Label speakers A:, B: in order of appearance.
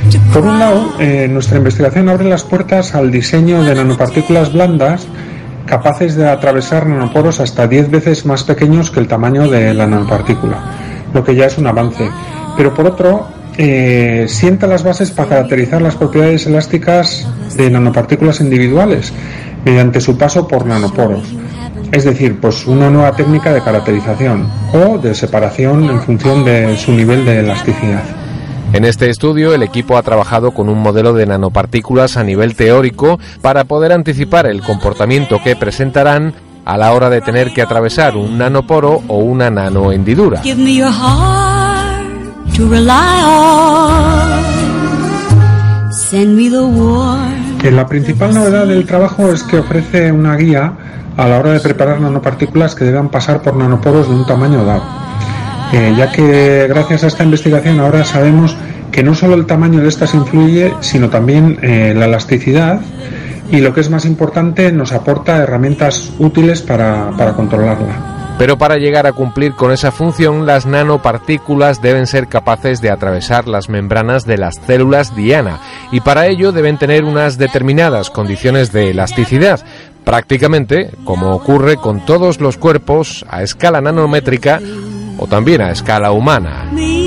A: Por un lado, nuestra investigación abre las puertas al diseño de nanopartículas blandas capaces de atravesar nanoporos hasta 10 veces más pequeños que el tamaño de la nanopartícula, lo que ya es un avance. Pero por otro, sienta las bases para caracterizar las propiedades elásticas de nanopartículas individuales mediante su paso por nanoporos. Es decir, pues una nueva técnica de caracterización o de separación en función de su nivel de elasticidad.
B: En este estudio, el equipo ha trabajado con un modelo de nanopartículas a nivel teórico para poder anticipar el comportamiento que presentarán a la hora de tener que atravesar un nanoporo o una nanohendidura.
A: La principal novedad del trabajo es que ofrece una guía a la hora de preparar nanopartículas que deban pasar por nanoporos de un tamaño dado. Ya que gracias a esta investigación ahora sabemos que no solo el tamaño de estas influye, sino también la elasticidad, y lo que es más importante, nos aporta herramientas útiles para controlarla.
B: Pero para llegar a cumplir con esa función, las nanopartículas deben ser capaces de atravesar las membranas de las células diana, y para ello deben tener unas determinadas condiciones de elasticidad, prácticamente como ocurre con todos los cuerpos a escala nanométrica o también a escala humana.